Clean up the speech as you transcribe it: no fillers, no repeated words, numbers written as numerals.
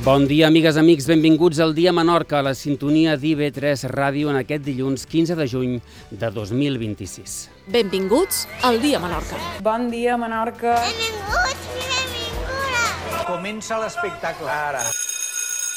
Bon dia, amigues, amics. Benvinguts al Dia Menorca, a la sintonia d'IV3 Ràdio en aquest dilluns 15 de juny de 2026. Benvinguts al Dia Menorca. Bon dia, Menorca. Benvinguts i benvingudes. Comença l'espectacle ara.